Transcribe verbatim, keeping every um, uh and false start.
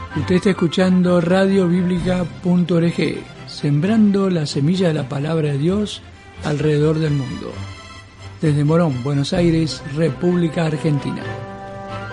Usted está escuchando radio bíblica punto org, sembrando la semilla de la palabra de Dios alrededor del mundo. Desde Morón, Buenos Aires, República Argentina.